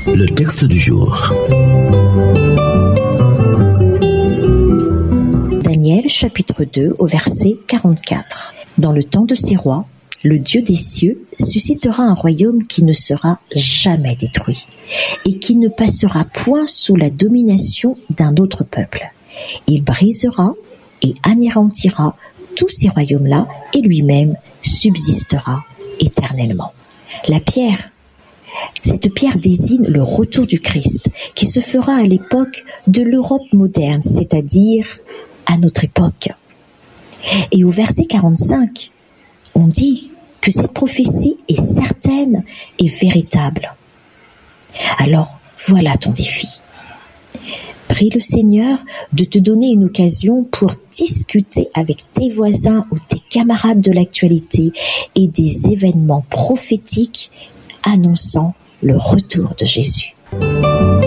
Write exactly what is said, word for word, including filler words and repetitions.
Le texte du jour. Daniel chapitre deux au verset quarante-quatre. Dans le temps de ces rois, le Dieu des cieux suscitera un royaume qui ne sera jamais détruit et qui ne passera point sous la domination d'un autre peuple. Il brisera et anéantira tous ces royaumes-là et lui-même subsistera éternellement. La pierre, cette pierre désigne le retour du Christ qui se fera à l'époque de l'Europe moderne, c'est-à-dire à notre époque. Et au verset quarante-cinq, on dit que cette prophétie est certaine et véritable. Alors, voilà ton défi. Prie le Seigneur de te donner une occasion pour discuter avec tes voisins ou tes camarades de l'actualité et des événements prophétiques annonçant le retour de Jésus.